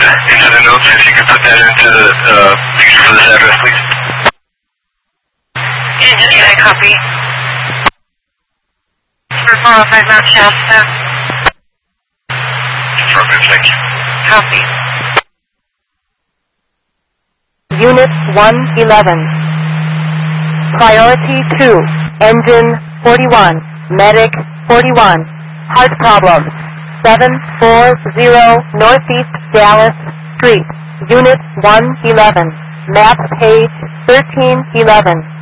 into the notes, if you could put that into the future for this address, please. Engine, I copy. For 405 Mount Shasta. Affirmative, thank you. Copy. Unit 111. Priority 2. Engine 41. Medic 41. Heart problems. 740 Northeast Dallas Street. Unit 111. Map page 1311.